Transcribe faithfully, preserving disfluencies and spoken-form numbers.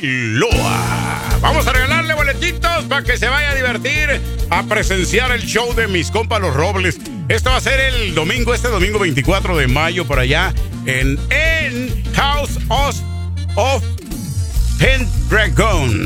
Sinaloa. Vamos a regalarle boletitos para que se vaya a divertir, a presenciar el show de mis compas Los Robles. Esto va a ser el domingo, este domingo veinticuatro de mayo, por allá en, en House of, of Pendragon.